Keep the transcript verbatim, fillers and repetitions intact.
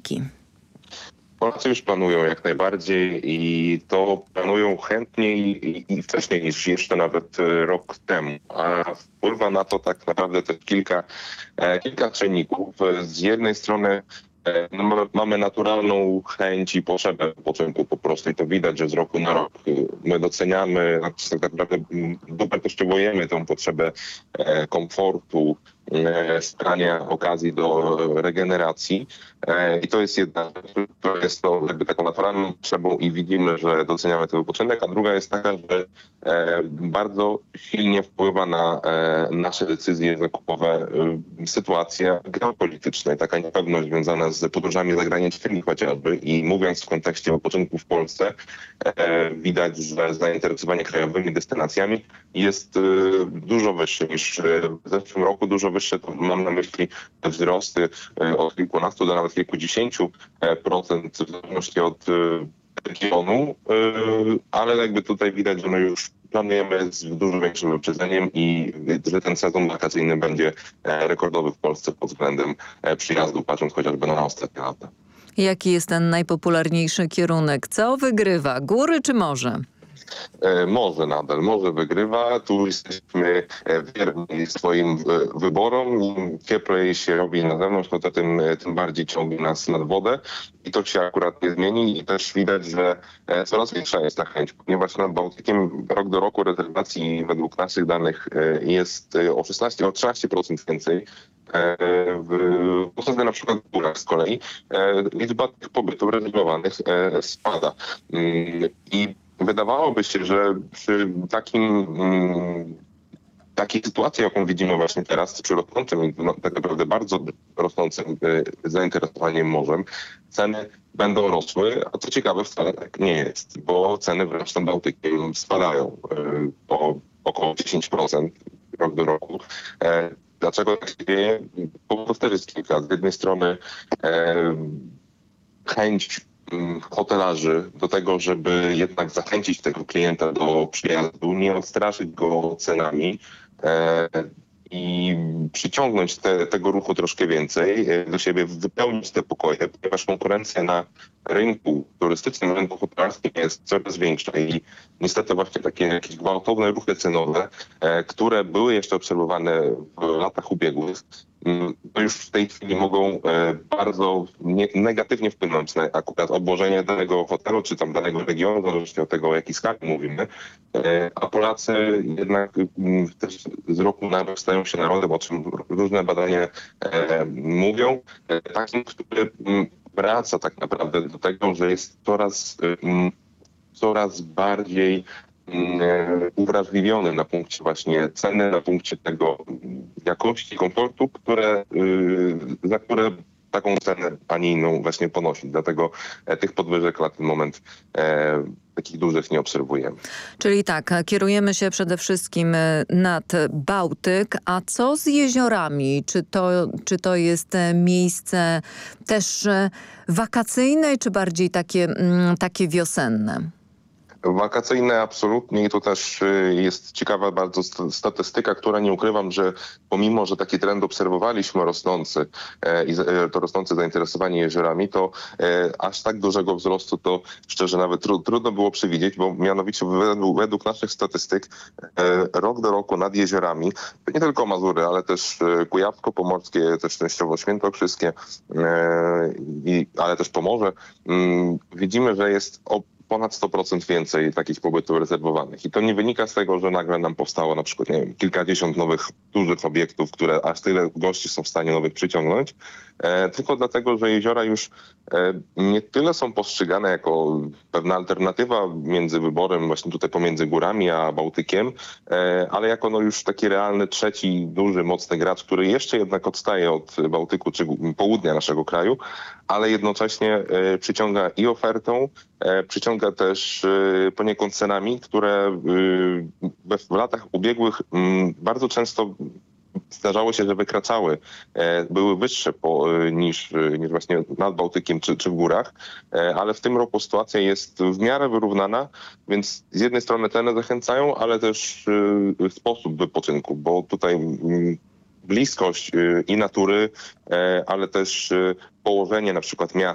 Polki? Polacy już planują jak najbardziej i to planują chętniej i, i wcześniej niż jeszcze nawet e, rok temu. A wpływa na to tak naprawdę też kilka, e, kilka czynników. Z jednej strony e, no, mamy, mamy naturalną chęć i potrzebę wypoczynku po prostu i to widać, że z roku na rok my doceniamy, znaczy tak naprawdę mm, dowartościowujemy tą potrzebę e, komfortu, e, szukania okazji do regeneracji. E, I to jest jedna rzecz, to jest to jakby taką naturalną potrzebą i widzimy, że doceniamy ten wypoczynek, a druga jest taka, że e, bardzo silnie wpływa na e, nasze decyzje zakupowe e, sytuacja geopolityczna i taka niepewność związana z podróżami zagranicznymi chociażby i mówiąc w kontekście wypoczynku w Polsce, e, widać, że zainteresowanie krajowymi destynacjami jest e, dużo wyższe niż w zeszłym roku, dużo wyższe, to mam na myśli wzrosty e, od kilkunastu do nawet kilkudziesięciu procent w zależności od regionu, ale jakby tutaj widać, że my już planujemy z dużo większym wyprzedzeniem i że ten sezon wakacyjny będzie rekordowy w Polsce pod względem przyjazdu, patrząc chociażby na ostatnie lata. Jaki jest ten najpopularniejszy kierunek? Co wygrywa? Góry czy morze? Morze nadal, morze wygrywa. Tu jesteśmy wierni swoim wyborom. Im cieplej się robi na zewnątrz, no to tym, tym bardziej ciągnie nas nad wodę. I to się akurat nie zmieni. I też widać, że coraz większa jest ta chęć, ponieważ nad Bałtykiem rok do roku rezerwacji według naszych danych jest o szesnaście, o trzynaście procent więcej. W Polsce na przykład w górach z kolei liczba tych pobytów rezerwowanych spada. I wydawałoby się, że przy takim, takiej sytuacji, jaką widzimy właśnie teraz, przy rosnącym, no, tak naprawdę bardzo rosnącym zainteresowaniem morzem, ceny będą rosły, a co ciekawe wcale tak nie jest, bo ceny wręcz nad Bałtykiem spadają o około dziesięć procent rok do roku. Dlaczego tak się dzieje? Powodów też jest kilka. Z jednej strony chęć hotelarzy do tego, żeby jednak zachęcić tego klienta do przyjazdu, nie odstraszyć go cenami e, i przyciągnąć te, tego ruchu troszkę więcej do siebie, wypełnić te pokoje, ponieważ konkurencja na rynku turystycznym, rynku hotelarskim jest coraz większa i niestety właśnie takie jakieś gwałtowne ruchy cenowe, e, które były jeszcze obserwowane w latach ubiegłych, to już w tej chwili mogą bardzo nie, negatywnie wpłynąć na akurat obłożenie danego hotelu, czy tam danego regionu, w zależności od tego, o jakiej skali mówimy. A Polacy jednak też z roku na rok stają się narodem, o czym różne badania mówią, takim, który wraca tak naprawdę do tego, że jest coraz, coraz bardziej uwrażliwiony na punkcie właśnie ceny, na punkcie tego jakości, komfortu, które, za które taką cenę, a nie inną właśnie ponosi. Dlatego tych podwyżek na ten moment e, takich dużych nie obserwujemy. Czyli tak, kierujemy się przede wszystkim nad Bałtyk, a co z jeziorami? Czy to, czy to jest miejsce też wakacyjne, czy bardziej takie, takie wiosenne? Wakacyjne absolutnie i to też jest ciekawa bardzo statystyka, która nie ukrywam, że pomimo, że taki trend obserwowaliśmy rosnący i to rosnące zainteresowanie jeziorami, to aż tak dużego wzrostu to szczerze nawet trudno było przewidzieć, bo mianowicie według, według naszych statystyk rok do roku nad jeziorami, nie tylko Mazury, ale też Kujawsko-Pomorskie, też częściowo Świętokrzyskie, ale też Pomorze, widzimy, że jest o ponad sto procent więcej takich pobytów rezerwowanych. I to nie wynika z tego, że nagle nam powstało na przykład nie wiem, kilkadziesiąt nowych dużych obiektów, które aż tyle gości są w stanie nowych przyciągnąć, e, tylko dlatego, że jeziora już e, nie tyle są postrzegane jako pewna alternatywa między wyborem właśnie tutaj pomiędzy górami a Bałtykiem, e, ale jako no już taki realny trzeci duży, mocny gracz, który jeszcze jednak odstaje od Bałtyku czy południa naszego kraju, ale jednocześnie e, przyciąga i ofertą, e, przyciąga też poniekąd cenami, które w latach ubiegłych bardzo często zdarzało się, że wykraczały, były wyższe po, niż, niż właśnie nad Bałtykiem czy, czy w górach, ale w tym roku sytuacja jest w miarę wyrównana, więc z jednej strony ceny zachęcają, ale też sposób wypoczynku, bo tutaj bliskość i natury, ale też położenie na przykład miast